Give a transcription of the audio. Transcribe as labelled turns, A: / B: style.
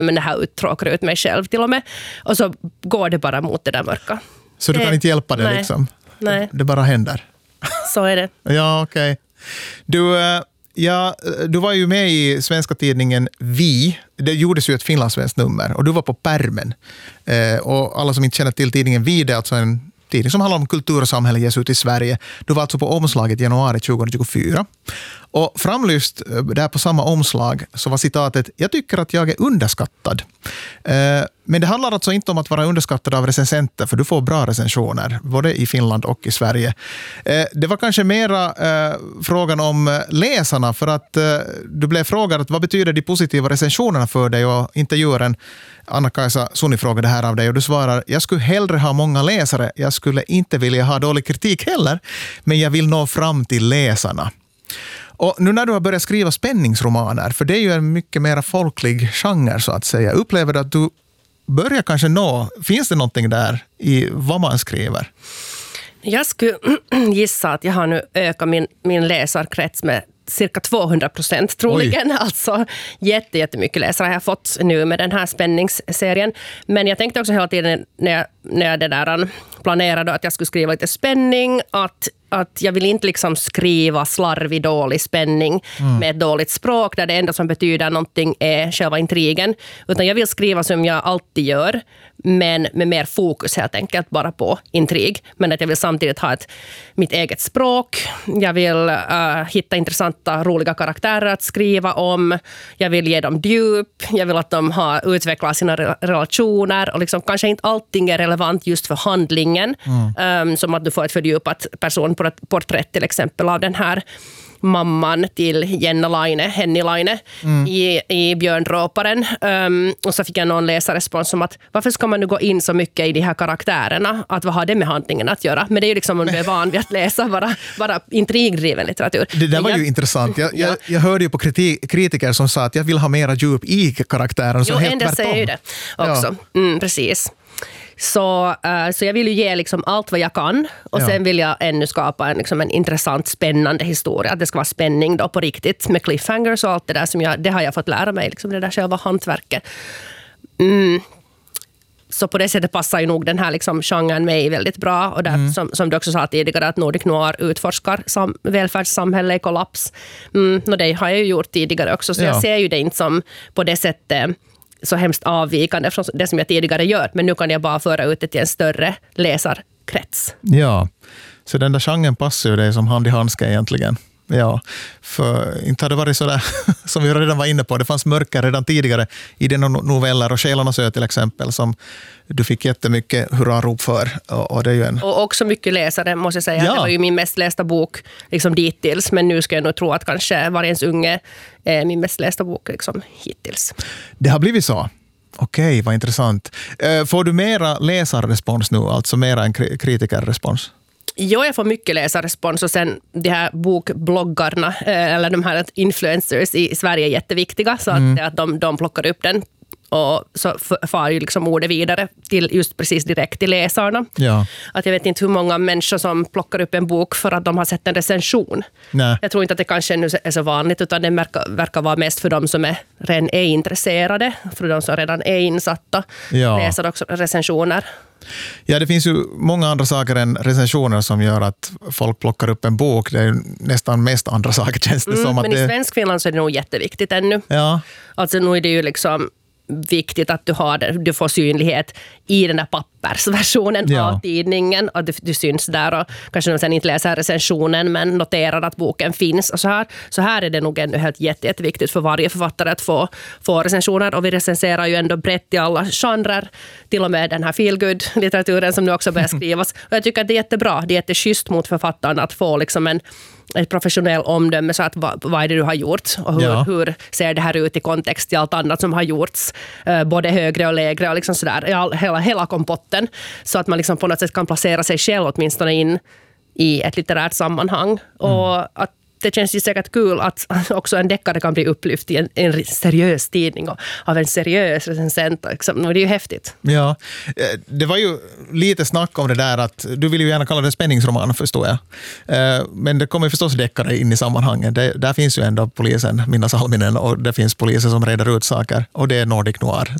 A: men det här uttråkar ut mig själv till och med. Och så går det bara mot det där mörka.
B: Så du kan inte hjälpa det liksom?
A: Nej.
B: Det bara händer?
A: Så är det.
B: Ja, okej. Du var ju med i svenska tidningen Vi. Det gjordes ju ett finlandssvenskt nummer och du var på pärmen. Och alla som inte känner till tidningen Vi, det är alltså en tidning som handlar om kultur och samhälle ges ut i Sverige. Du var alltså på omslaget i januari 2024. Och framlyft där på samma omslag så var citatet: "Jag tycker att jag är underskattad." Men det handlar alltså inte om att vara underskattad av recensenter, för du får bra recensioner både i Finland och i Sverige. Det var kanske mera frågan om läsarna, för att du blev frågad att vad betyder de positiva recensionerna för dig, och intervjuaren Anna-Kaisa Suni frågade här av dig och du svarar: "Jag skulle hellre ha många läsare, jag skulle inte vilja ha dålig kritik heller, men jag vill nå fram till läsarna." Och nu när du har börjat skriva spänningsromaner, för det är ju en mycket mer folklig genre så att säga, upplever du att du börjar kanske finns det någonting där i vad man skriver?
A: Jag skulle gissa att jag har nu ökat min läsarkrets med cirka 200% troligen. Oj. Alltså jättemycket läsare har jag fått nu med den här spänningsserien. Men jag tänkte också hela tiden när jag det där planerade att jag skulle skriva lite spänning, att jag vill inte liksom skriva slarvig, dålig spänning med ett dåligt språk där det enda som betyder någonting är själva intrigen. Utan jag vill skriva som jag alltid gör, men med mer fokus helt enkelt bara på intrig. Men att jag vill samtidigt ha mitt eget språk. Jag vill hitta intressanta, roliga karaktärer att skriva om. Jag vill ge dem djup. Jag vill att de har utvecklat sina relationer. Och liksom, kanske inte allting är relevant just för handlingen. Som att du får ett fördjupat personporträtt till exempel av den här mamman till Henny Laine i Björndråparen. Och så fick jag någon läsarrespons om att varför ska man nu gå in så mycket i de här karaktärerna? Att vad har det med handlingen att göra? Men det är ju liksom om du är van vid att läsa bara intrigdriven litteratur.
B: Det där var ju intressant. Jag hörde ju på kritiker som sa att jag vill ha mera djup i karaktären. Så helt tvärtom.
A: Säger ju det också. Ja. Precis. Så jag vill ju ge liksom allt vad jag kan, och sen vill jag ännu skapa en intressant, spännande historia. Att det ska vara spänning då på riktigt med cliffhangers och allt det där det har jag fått lära mig, liksom det där själva hantverket. Så på det sättet passar ju nog den här liksom genren mig väldigt bra, och där, som du också sa tidigare, att Nordic Noir utforskar välfärdssamhälle i kollaps. Och det har jag ju gjort tidigare också, så jag ser ju det inte som på det sättet så hemskt avvikande från det som jag tidigare gör. Men nu kan jag bara föra ut det till en större läsarkrets.
B: Ja, så den där genren passar ju dig som hand i handske egentligen. Ja, för inte hade det varit så där som vi redan var inne på. Det fanns mörker redan tidigare i dina noveller, och Själarnas ö till exempel, som du fick jättemycket hurrarop för. Och, det är ju
A: och också mycket läsare, måste jag säga. Ja. Det var ju min mest lästa bok liksom dittills, men nu ska jag nog tro att kanske Vargens unge är min mest lästa bok liksom hittills.
B: Det har blivit så? Okej, vad intressant. Får du mera läsarrespons nu, alltså mera än kritikerrespons?
A: Jo, jag får mycket läsarrespons, och sen de här bokbloggarna eller de här influencers i Sverige är jätteviktiga, så att de plockar upp den och så far ju liksom ordet vidare till just precis direkt till läsarna. Ja. Att jag vet inte hur många människor som plockar upp en bok för att de har sett en recension. Nej. Jag tror inte att det kanske nu är så vanligt, utan det verkar vara mest för de som redan är intresserade, för de som redan är insatta. Ja. Läser också recensioner.
B: Ja, det finns ju många andra saker än recensioner som gör att folk plockar upp en bok. Det är ju nästan mest andra saker, känns det som.
A: Men i svensk Finland så är det nog jätteviktigt ännu. Ja. Alltså nu är det ju liksom viktigt att du får synlighet i den där pappersversionen av tidningen, och du syns där, och kanske de sen inte läser recensionen men noterar att boken finns, och så här är det nog ändå helt jätteviktigt för varje författare att få recensioner, och vi recenserar ju ändå brett i alla genrer, till och med den här feelgood-litteraturen som nu också börjar skrivas, och jag tycker att det är jättebra, det är jätteschysst mot författaren att få liksom ett professionell omdöme, så att vad är det du har gjort och hur ser det här ut i kontext till allt annat som har gjorts, både högre och lägre och liksom sådär, hela kompotten, så att man liksom på något sätt kan placera sig själv åtminstone in i ett litterärt sammanhang, och att det känns ju säkert kul att också en deckare kan bli upplyft i en seriös tidning och av en seriös recensent. Liksom. Och det är ju häftigt.
B: Ja, det var ju lite snack om det där att du vill ju gärna kalla det spänningsroman, förstår jag. Men det kommer förstås deckare in i sammanhanget. Där finns ju ändå polisen, Minna Salminen, och det finns poliser som reder ut saker. Och det är Nordic Noir.